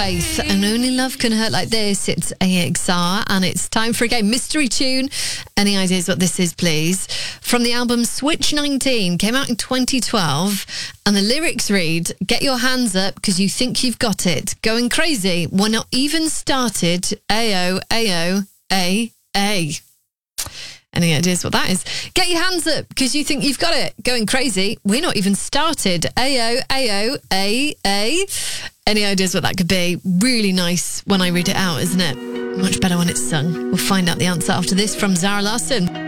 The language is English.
Faith, and Only Love Can Hurt Like This. It's AXR, and it's time for a game. Mystery tune. Any ideas what this is, please? From the album Switch 19, came out in 2012, and the lyrics read, get your hands up because you think you've got it. Going crazy, we're not even started. Ayo, ayo, a. Any ideas what that is? Get your hands up because you think you've got it. Going crazy, we're not even started. Ayo, ayo, a. Any ideas what that could be? Really nice when I read it out, isn't it? Much better when it's sung. We'll find out the answer after this from Zara Larsson.